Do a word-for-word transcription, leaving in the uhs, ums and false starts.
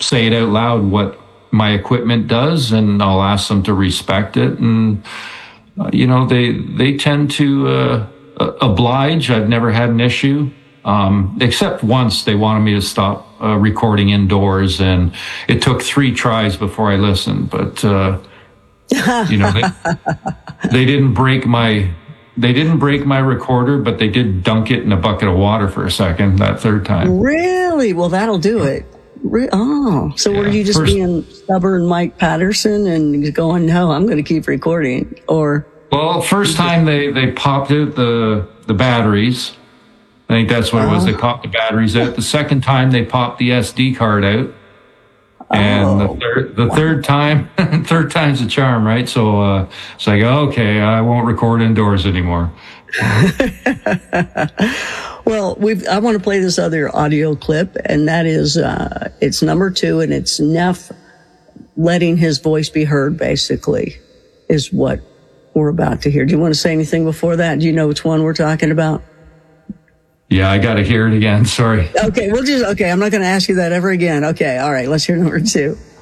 say it out loud what my equipment does, and I'll ask them to respect it. And, uh, you know, they, they tend to uh, oblige. I've never had an issue. Um, except once they wanted me to stop uh, recording indoors, and it took three tries before I listened. But, uh, you know, they, they didn't break my, they didn't break my recorder, but they did dunk it in a bucket of water for a second that third time. Really? Well, that'll do it. Re- oh, so Yeah. were you just First, being stubborn Mike Patterson and going, no, I'm going to keep recording? Or, well, first time they, they popped out the, the batteries. I think that's what it was. They popped the batteries out. The second time they popped the S D card out. And oh, the third, the wow. third time, third time's a charm, right? So, uh, it's like, okay, I won't record indoors anymore. Well, we've, I want to play this other audio clip, and that is, uh, it's number two, and it's Neff letting his voice be heard, basically, is what we're about to hear. Do you want to say anything before that? Do you know which one we're talking about? Yeah, I got to hear it again. Sorry. Okay, we'll just, okay, I'm not going to ask you that ever again. Okay, all right, let's hear number two.